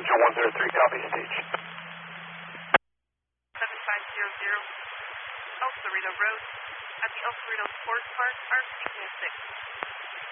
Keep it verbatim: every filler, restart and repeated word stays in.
Central one zero three, copy, stage. seven five zero zero, El Cerrito Road, at the El Cerrito Sports Park, R C K six.